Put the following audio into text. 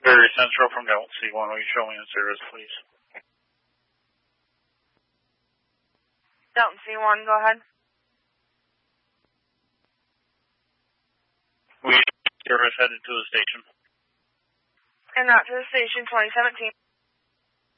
Very Central from Delta C1. Will you show me in service, please? Delta C1, go ahead. We service headed to the station. And out to the station, 2017.